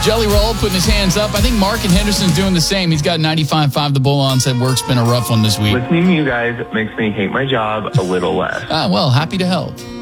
Jelly Roll putting his hands up. I think Mark and Henderson's doing the same. He's got 95.5 The Bull on, said work's been a rough one this week. Listening to you guys makes me hate my job a little less. Well, happy to help.